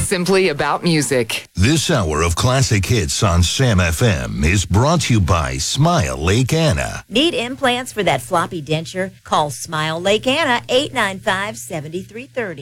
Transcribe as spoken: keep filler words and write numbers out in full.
simply about music. This hour of classic hits on Sam F M is brought to you by Smile Lake Anna. Need implants for that floppy denture? Call Smile Lake Anna, eight nine five, seven three three zero.